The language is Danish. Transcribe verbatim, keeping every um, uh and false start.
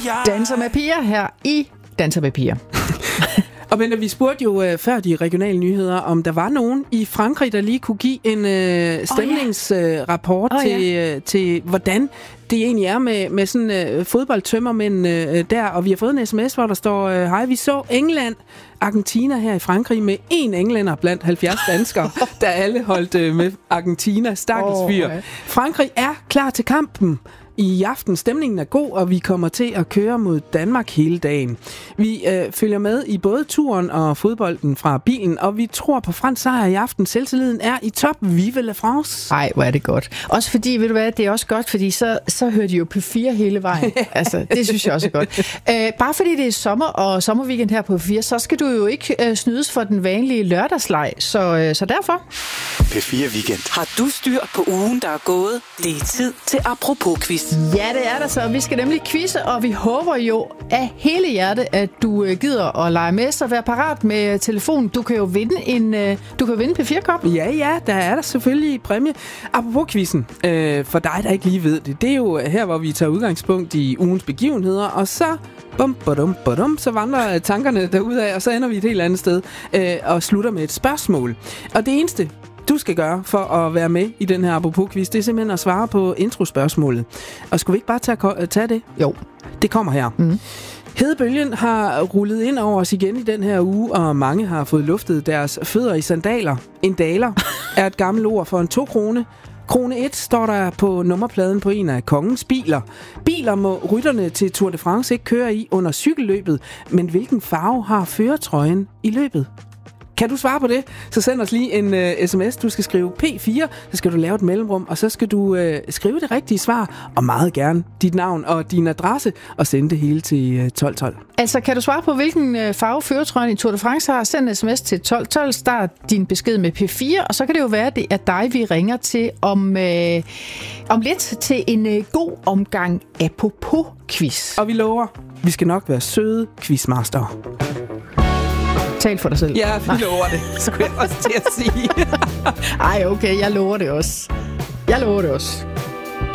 Danser med piger her i Danser med piger. Og men vi spurgte jo øh, før de regionale nyheder, om der var nogen i Frankrig, der lige kunne give en øh, stemningsrapport oh, ja. oh, ja. til, øh, til, hvordan det egentlig er med, med sådan øh, fodboldtømmermænd øh, der. Og vi har fået en sms, hvor der står, øh, hej, vi så England, Argentina her i Frankrig med én englænder blandt halvfjerds danskere, der alle holdt øh, med Argentina. Stakkels fyr. Oh, okay. Frankrig er klar til kampen. I aften stemningen er god, og vi kommer til at køre mod Danmark hele dagen. Vi øh, følger med i både turen og fodbolden fra bilen, og vi tror på fransk sejr i aften. Selvtilliden er i top. Vive la France! Ej, hvor er det godt. Også fordi, ved du hvad, det er også godt, fordi så, så hører de jo P fire hele vejen. Altså, det synes jeg også er godt. Øh, bare fordi det er sommer og sommerweekend her på P fire, så skal du jo ikke øh, snydes for den vanlige lørdagsleg. Så, øh, så derfor... P fire Weekend. Har du styr på ugen, der er gået? Det er tid til Apropos-quiz. Ja, det er der så. Vi skal nemlig quizze, og vi håber jo af hele hjertet, at du gider at lege med, så vær parat med telefonen. Du kan jo vinde en du kan vinde P fire-kop. Ja, ja, der er der selvfølgelig præmie. Apropos quizzen, øh, for dig, der ikke lige ved det, det er jo her, hvor vi tager udgangspunkt i ugens begivenheder, og så bum, badum, badum, så vandrer tankerne derudad, og så ender vi et helt andet sted øh, og slutter med et spørgsmål. Og det eneste, du skal gøre for at være med i den her Apropos-quiz, det er simpelthen at svare på introspørgsmålet. Og skulle vi ikke bare tage, tage det? Jo. Det kommer her. Mm. Hedebølgen har rullet ind over os igen i den her uge, og mange har fået luftet deres fødder i sandaler. En daler er et gammelt ord for en to krone. Krone et står der på nummerpladen på en af kongens biler. Biler må rytterne til Tour de France ikke køre i under cykelløbet, men hvilken farve har førertrøjen i løbet? Kan du svare på det, så send os lige en uh, sms. Du skal skrive P fire, så skal du lave et mellemrum, og så skal du uh, skrive det rigtige svar, og meget gerne dit navn og din adresse, og sende det hele til uh, tolv tolv. Altså, kan du svare på, hvilken uh, farve førertrøjen i Tour de France har? Send en sms til tolv tolv, start din besked med P fire, og så kan det jo være, det er dig, vi ringer til om, uh, om lidt til en uh, god omgang Apropos-quiz. Og vi lover, vi skal nok være søde quizmaster. Tal for dig selv. Ja, vi lover det, skulle jeg også til at sige. Ej, okay, jeg lover det også. Jeg lover det også.